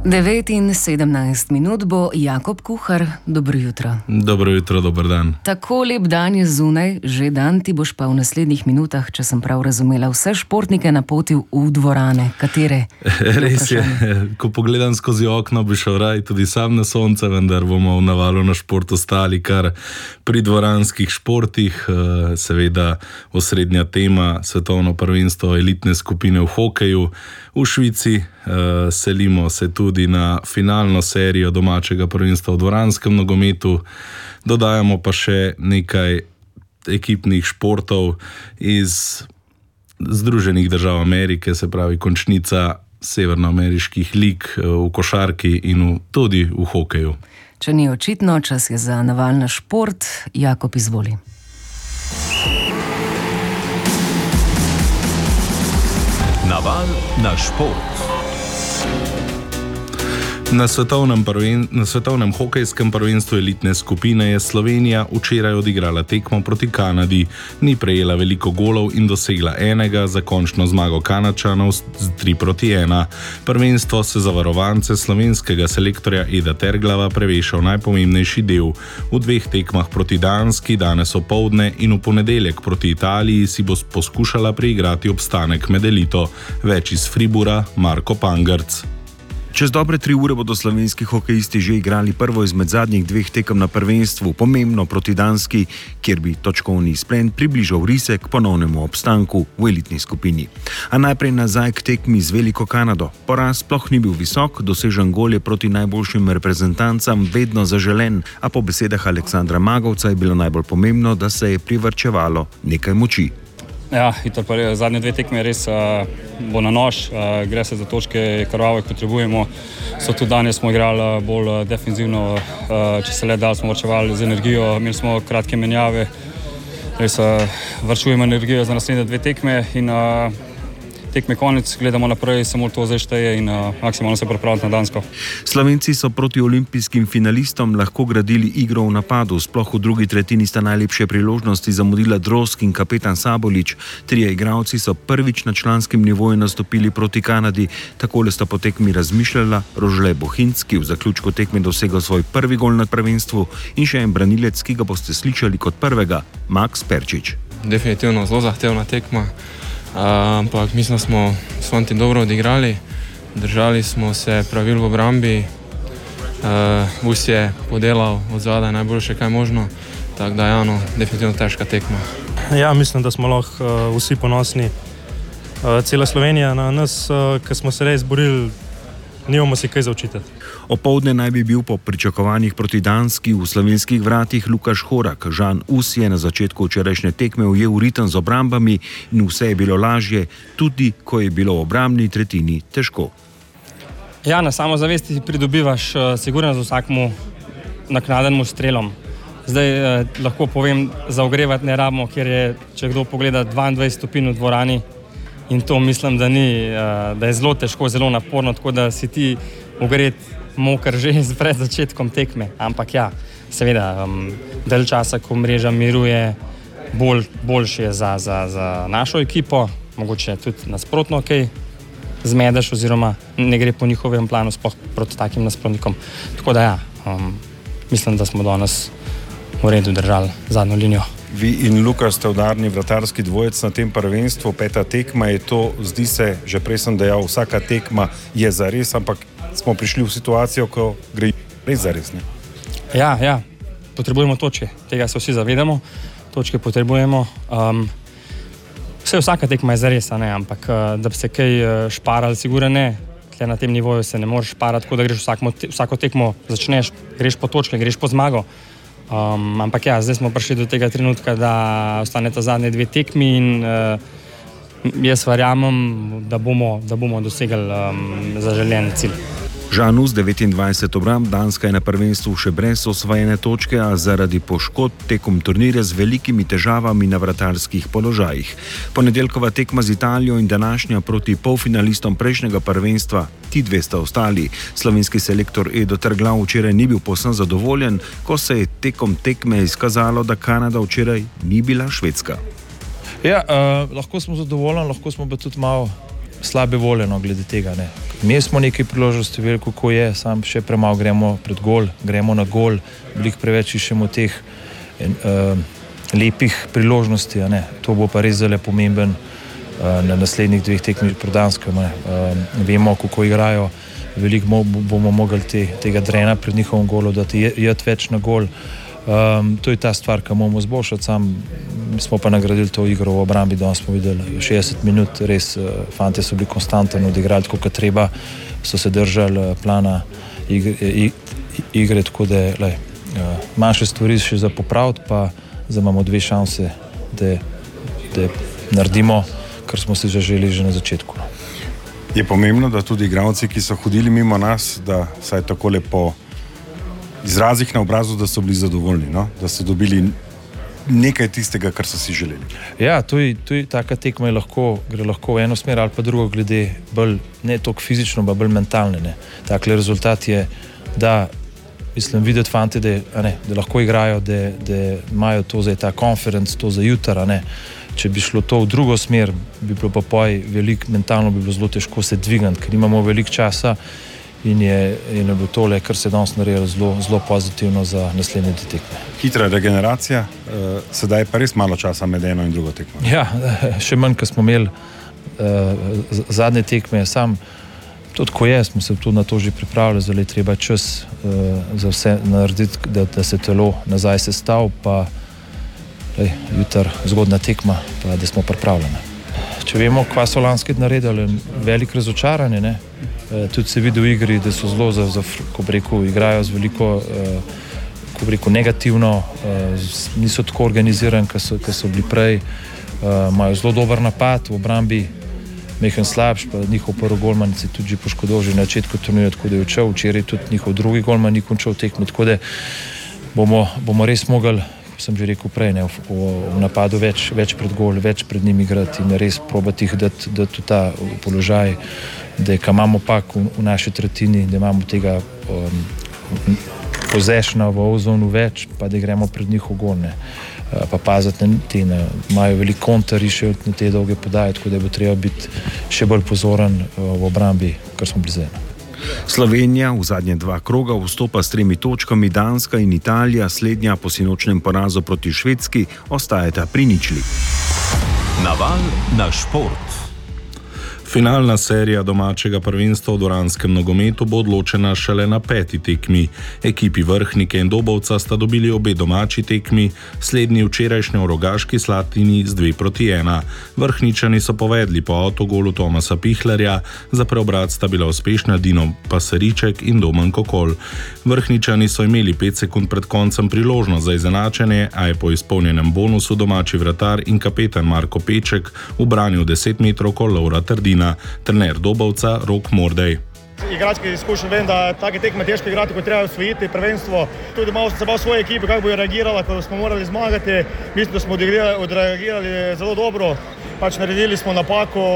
9:17 bo Jakob Kuhar. Dobro jutro. Dobro jutro, dober dan. Tako lep dan je zunaj, že dan ti boš pa v naslednjih minutah, če sem prav razumela, vse športnike napotil v dvorane. Katere? Res je, ko pogledam skozi okno, bi šel raj tudi sam na sonce, vendar bomo v navalu na šport ostali kar pri dvoranskih športih. Seveda osrednja tema svetovno prvenstvo elitne skupine v hokeju v Švici. Selimo se tudi na finalno serijo domačega prvenstva v dvoranskem nogometu. Dodajamo pa še nekaj ekipnih športov iz Združenih držav Amerike, se pravi končnica severnoameriških lig v košarki in tudi v hokeju. Če ni očitno, čas je za naval na šport. Jakob, izvoli. Naval na šport. Na svetovnem hokejskem prvenstvu elitne skupine je Slovenija včeraj odigrala tekmo proti Kanadi. Ni prejela veliko golov in dosegla enega, za končno zmago Kanadčanov z 3-1. Prvenstvo se za varovance slovenskega selektorja Eda Terglava prevešal najpomembnejši del. V dveh tekmah proti Danski, danes opoldne, in v ponedeljek proti Italiji si bo poskušala priigrati obstanek med elito. Več iz Fribura, Marko Pangerc. Čez dobre 3 ure bodo slovenski hokejisti že igrali prvo izmed zadnjih 2 tekem na prvenstvu, pomembno proti Danski, kjer bi točkovni izplen približal rise k ponovnemu obstanku v elitni skupini. A najprej nazaj k tekmi z Veliko Kanado. Poraz sploh ni bil visok, dosežen gol je proti najboljšim reprezentancam vedno zaželen, a po besedah Aleksandra Magovca je bilo najbolj pomembno, da se je privarčevalo nekaj moči. Ja, zadnje 2 tekme res bo na nož, gre se za točke, krvave potrebujemo. Tudi danes smo igrali bolj defenzivno, če se le da, smo varčevali z energijo, imeli smo kratke menjave, res varčujemo energijo za naslednje 2 tekme in tekme konec, gledamo naprej, samo to zdaj šteje in maksimalno se pripravljati na Dansko. Slovenci so proti olimpijskim finalistom lahko gradili igro v napadu, sploh v drugi tretjini sta najlepše priložnosti zamudila Drozg in kapetan Sabolič. 3 igralci so prvič na članskem nivoju nastopili proti Kanadi, takole sta po tekmi razmišljala Rožle Bohinc, ki v zaključku tekme dosegel svoj prvi gol na prvenstvu, in še en branilec, ki ga boste slišali kot prvega, Max Perčič. Definitivno zelo zahtevna tekma. Ampak mislim, da smo s fanti dobro odigrali, držali smo se pravil v obrambi, Us je podelal od zadaj najboljše, kaj možno, tako da je definitivno težka tekma. Ja, mislim, da smo lahko vsi ponosni, cela Slovenija na nas, ki smo se res borili, nimamo si kaj za očitati. Opoldne naj bi bil po pričakovanjih proti Danski v slovenskih vratih Lukaš Horak. Žan Us je na začetku včerajšnje tekme ujel ritem z obrambami in vse je bilo lažje, tudi ko je bilo v obrambni tretjini težko. Ja, na samozavesti pridobivaš sigurno z vsakmu naknadenemu strelom. Zdaj lahko povem, za ogrevati ne rabimo, ker je, če kdo pogleda, 22 stopinj v dvorani in to mislim, da ni, da je zelo težko, zelo naporno, tako da si ti ogret moker že pred začetkom tekme, ampak ja, seveda, del časa, ko mreža miruje, boljše je za našo ekipo, mogoče tudi nasprotno kaj zmedeš oziroma ne gre po njihovem planu sploh proti takim nasprotnikom. Tako da ja, mislim, da smo danes v redu držali zadnjo linijo. Vi in Luka ste udarni vratarski dvojec na tem prvenstvu, 5. tekma je to, zdi se, že prej sem dejal, vsaka tekma je zares, ampak smo prišli v situacijo, ko gre res zares, ne? Ja, potrebujemo točke, tega se vsi zavedamo, točke potrebujemo. Vsaka tekma je zares, ne, ampak da bi se kaj šparali, sigurno ne. Tle na tem nivoju se ne moreš šparati, tako da greš vsako tekmo, začneš, greš po točke, greš po zmago. Ampak ja, zdaj smo prišli do tega trenutka, da ostaneta zadnje 2 tekmi in jaz verjamem, da bomo dosegli zaželjen cilj. Žan Us, 29 obramb, Danska je na prvenstvu še brez osvojene točke, a zaradi poškodb tekom turnirja z velikimi težavami na vratarskih položajih. Ponedeljkova tekma z Italijo in današnja proti polfinalistom prejšnjega prvenstva, ti 2 sta ostali. Slovenski selektor Edo Terglav včeraj ni bil povsem zadovoljen, ko se je tekom tekme izkazalo, da Kanada včeraj ni bila Švedska. Ja, lahko smo zadovoljni, lahko smo pa tudi malo slabe volje glede tega, ne. Imeli smo nekaj priložnosti, veliko ko je, sam še premalo gremo pred gol, gremo na gol, veliko preveč iščemo teh lepih priložnosti, a ne. To bo pa res zelo pomemben na naslednjih 2 tekmih pred Danskem. Vemo, kako igrajo, veliko bomo mogli tega drena pred njihovim golom dati, jeti več na gol. To je ta stvar, ki moramo zboljšati, sam smo pa nagradili to igro v obrambi, danes smo videli 60 minut, res fantje so bili konstantno odigrali, tako kot treba, so se držali plana igre, tako da manjše stvari še za popraviti, pa zdaj imamo 2 šanse, da naredimo, kar smo si želeli že na začetku. Je pomembno, da tudi igralci, ki so hodili mimo nas, da saj takole po izrazih na obrazu, da so bili zadovoljni, no? Da so dobili nekaj tistega, kar so si želeli. Ja, to je taka tekma, gre lahko v eno smer ali pa drugo, glede bolj, ne toliko fizično, pa bolj mentalne. Ne. Takle rezultat je, da mislim videti fante, da lahko igrajo, da imajo to za ta konferenc, to za jutra, ne. Če bi šlo to v drugo smer, bi bilo pa mentalno bi bilo zelo težko se dvigniti, ker imamo veliko časa in je bilo tole, kar se danes naredilo, zelo pozitivno za naslednje tekme. Hitra regeneracija, sedaj pa res malo časa med eno in drugo tekmo. Ja, še manj, ko smo imeli zadnje tekme, sam tudi ko smo se tudi na to že pripravili, zdaj je treba čas za vse narediti, da se telo nazaj sestavi, pa jutri zgodna tekma, pa da smo pripravljeni. Če vemo, kva so lanski naredili, veliko razočaranje, ne? Tudi se vidi v igri, da so zelo, ko bi rekel, igrajo z veliko, ko bi rekel, negativno, niso tako organizirani, kot so bili prej, imajo zelo dober napad v obrambi, mehen slabš, pa njihov prvi golman se tudi že poškodoval že na začetku turnirja, tako da je odšel, včeraj tudi njihov drugi golman ni končal tekmo, tako da bomo res mogli, sem že rekel prej, v napadu več pred gol, več pred njim igrati in res probati jih dati v ta položaj, da imamo pak v naši tretjini, da imamo tega possessiona v ozonu več, pa da gremo pred njih v gol, pa paziti na te, imajo veliko kontrari še na te dolge podaje, tako da bo treba biti še bolj pozoren v obrambi, kar smo bili zdaj. Slovenija v zadnje 2 kroga vstopa s 3 točkami, Danska in Italija, slednja po sinočnem porazu proti Švedski, ostajata pri ničli. Naval na šport. Finalna serija domačega prvenstva v dvoranskem nogometu bo odločena šele na 5. tekmi. Ekipi Vrhnike in Dobovca sta dobili obe domači tekmi, slednji včerajšnjo v Rogaški Slatini z 2-1. Vrhničani so povedli po avtogolu Tomasa Pihlerja, za preobrat sta bila uspešna Dino Pasariček in Domen Kokol. Vrhničani so imeli 5 sekund pred koncem priložnost za izenačenje, a je po izpolnjenem bonusu domači vratar in kapetan Marko Peček ubranil 10 metrovko Lovra Trdina. Trener Dobovca Rok Mordej. Igrački izkušen vem, da take tekme težko igrati, ko treba osvojiti prvenstvo. Tudi malo se bal svoje ekipe, kako bo reagirala, ko smo morali zmagati. Mislim, da smo odreagirali zelo dobro. Pač naredili smo napako,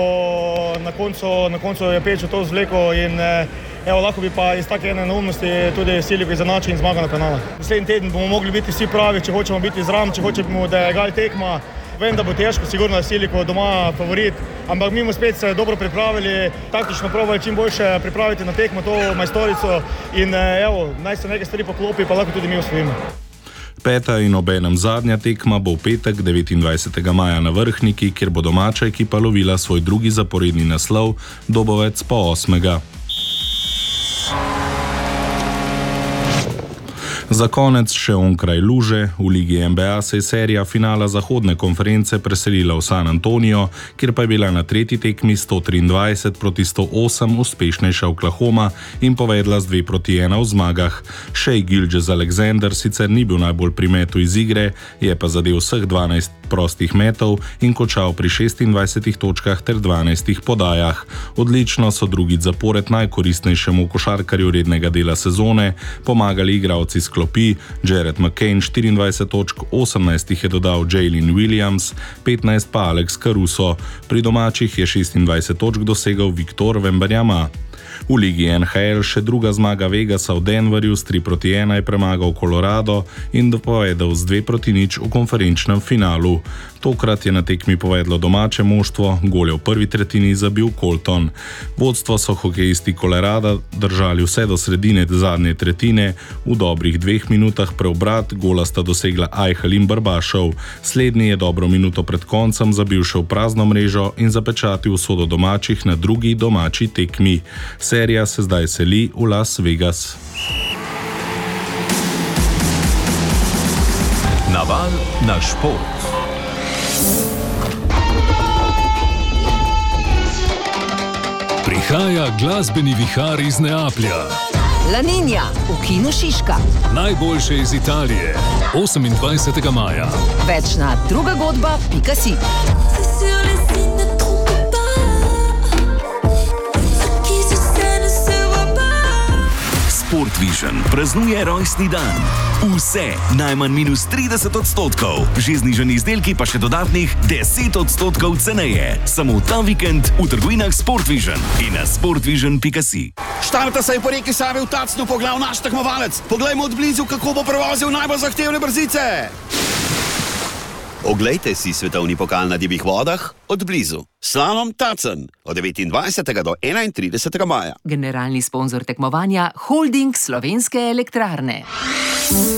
na koncu je Pečo to zvleko in lahko bi pa iz take ene neumnosti tudi Siliko izenačil in zmagal na penale. Naslednji teden bomo mogli biti vsi pravi, če hočemo biti zraven, če hočemo, da je gali tekma. Vem, da bo težko, sigurno je Siliko doma favorit, ampak mi smo spet se dobro pripravili, taktično probali čim boljše pripraviti na tekmo to majstorico in naj se neke stvari poklopi, pa lahko tudi mi osvojimo. 5. in obenem zadnja tekma bo v petek 29. maja na Vrhniki, kjer bo domača ekipa lovila svoj drugi zaporedni naslov, Dobovec pa 8. Za konec še onkraj luže. V Ligi NBA se je serija finala zahodne konference preselila v San Antonio, kjer pa je bila na 3. tekmi 123-108 uspešnejša Oklahoma in povedla z 2-1 v zmagah. Shai Gilgeous-Alexander sicer ni bil najbolj pri metu iz igre, je pa zadel vseh 12 prostih metov in končal pri 26 točkah ter 12 podajah. Odlično so drugič zapored najkoristnejšemu košarkarju rednega dela sezone pomagali igralci s klopi. Jared McCain 24 točk, 18 je dodal Jalen Williams, 15 pa Alex Caruso. Pri domačih je 26 točk dosegal Viktor Wembanyama. V ligi NHL še druga zmaga Vegasa v Denverju s 3-1 je premagal Colorado in dopovedal z 2-0 v konferenčnem finalu. Tokrat je na tekmi povedlo domače moštvo, gole v prvi tretjini zabil Colton. Vodstvo so hokejisti Colorada držali vse do sredine zadnje tretjine, v dobrih 2 minutah preobrat gola sta dosegla Eichel in Barbašov. Slednji je dobro minuto pred koncem zabil še v prazno mrežo in zapečatil usodo domačih na drugi domači tekmi. Serija se zdaj seli v Las Vegas. Naval na šport. Prihaja glasbeni vihar iz Neaplja. La Niña v kinu Šiška. Najboljše iz Italije. 28. maja. Več na drugagodba.si. Sportvision praznuje rojstni dan. Vse najmanj -30%, že znižani izdelki pa še dodatnih 10% ceneje. Samo ta vikend v trgovinah Sportvision in na sportvision.si. Štarta se je po reki Savi v Tacnu poglav naš tekmovalec. Poglejmo od blizu, kako bo prevozil najbolj zahtevne brzice. Oglejte si svetovni pokal na divjih vodah od blizu. Slalom Tacen od 29. do 31. maja. Generalni sponzor tekmovanja Holding Slovenske elektrarne.